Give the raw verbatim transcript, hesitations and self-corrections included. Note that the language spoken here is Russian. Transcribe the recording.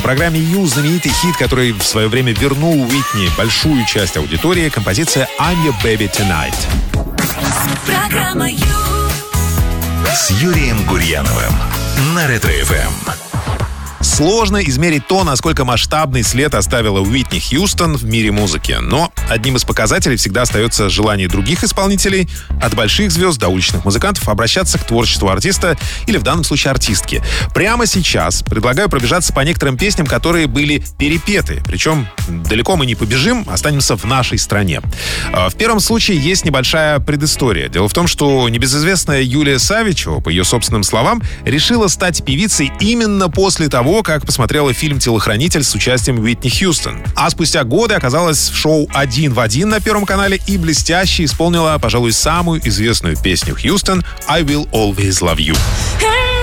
программе Ю знаменитый хит, который в свое время вернул Уитни большую часть аудитории, композиция «I'm Your Baby Tonight». Программа Ю с Юрием Гурьяновым на Ретро-эф эм. Сложно измерить то, насколько масштабный след оставила Уитни Хьюстон в мире музыки. Но одним из показателей всегда остается желание других исполнителей, от больших звезд до уличных музыкантов, обращаться к творчеству артиста или, в данном случае, артистки. Прямо сейчас предлагаю пробежаться по некоторым песням, которые были перепеты. Причем далеко мы не побежим, останемся в нашей стране. В первом случае есть небольшая предыстория. Дело в том, что небезызвестная Юлия Савичева, по ее собственным словам, решила стать певицей именно после того, как посмотрела фильм «Телохранитель» с участием Уитни Хьюстон. А спустя годы оказалась в шоу «Один в один» на Первом канале и блестяще исполнила, пожалуй, самую известную песню Хьюстон «I Will Always Love You».